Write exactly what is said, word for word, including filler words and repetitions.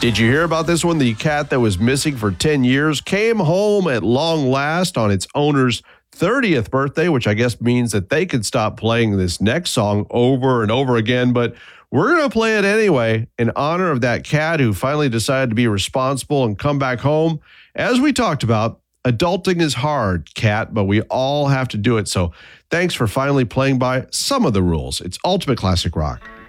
Did you hear about this one? The cat that was missing for ten years came home at long last on its owner's thirtieth birthday, which I guess means that they could stop playing this next song over and over again. But we're going to play it anyway in honor of that cat who finally decided to be responsible and come back home. As we talked about, adulting is hard, cat, but we all have to do it. So thanks for finally playing by some of the rules. It's Ultimate Classic Rock.